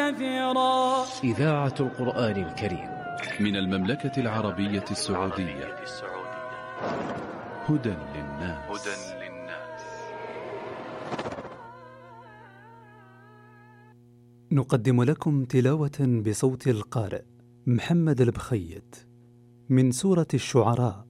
كثيرا. إذاعة القرآن الكريم من المملكة العربية السعودية. هدى للناس. نقدم لكم تلاوة بصوت القارئ محمد البخيت من سورة الشعراء